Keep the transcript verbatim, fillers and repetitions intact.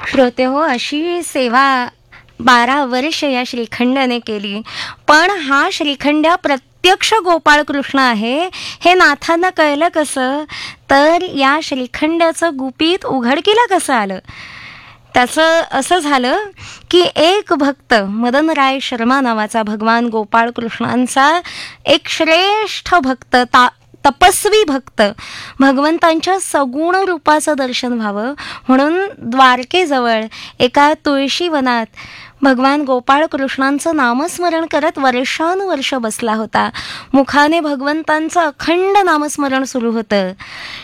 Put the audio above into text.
श्रोते हो, अशी सेवा बारा वर्ष या श्रीखंडाने केली, पण हा श्रीखंड प्रत्यक्ष गोपाळ कृष्ण आहे हे नाथांना कळलं कसं? तर या श्रीखंडाचं गुपित उघडकीला कसं आलं? त्याचं असं झालं की एक भक्त मदनराय शर्मा नावाचा भगवान गोपाळ कृष्णांचा एक श्रेष्ठ भक्त, ता तपस्वी भक्त, भगवंतांच्या सगुण रूपाचं दर्शन व्हावं म्हणून द्वारकेजवळ एका तुळशी वनात भगवान गोपाळ कृष्णांचं नामस्मरण करत वर्षानुवर्ष बसला होता. मुखाने भगवंतांचं अखंड नामस्मरण सुरू होतं.